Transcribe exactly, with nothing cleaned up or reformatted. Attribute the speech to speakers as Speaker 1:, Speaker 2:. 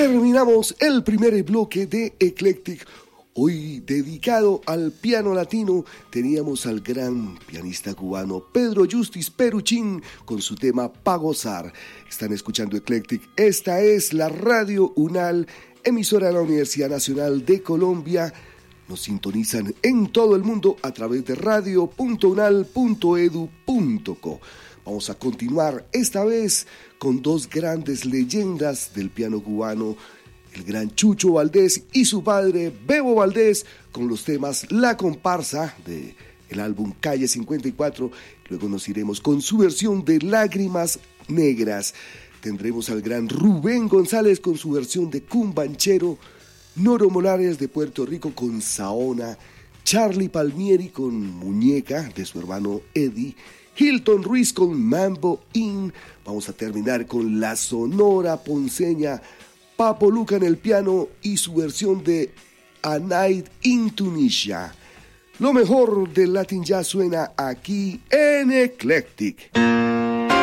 Speaker 1: Terminamos el primer bloque de Eclectic. Hoy dedicado al piano latino, teníamos al gran pianista cubano Pedro Justis Peruchín con su tema Pa' Gozar. Están escuchando Eclectic. Esta es la Radio UNAL, emisora de la Universidad Nacional de Colombia. Nos sintonizan en todo el mundo a través de radio punto unal punto edu punto co. Vamos a continuar esta vez con dos grandes leyendas del piano cubano, el gran Chucho Valdés y su padre Bebo Valdés, con los temas La Comparsa de el álbum Calle cincuenta y cuatro. Luego nos iremos con su versión de Lágrimas Negras. Tendremos al gran Rubén González con su versión de Cumbanchero, Noro Molares de Puerto Rico con Saona, Charlie Palmieri con Muñeca de su hermano Eddie, Hilton Ruiz con Mambo In. Vamos a terminar con la sonora ponceña Papo Luca en el piano y su versión de A Night in Tunisia. Lo mejor del Latin Jazz suena aquí en Eclectic.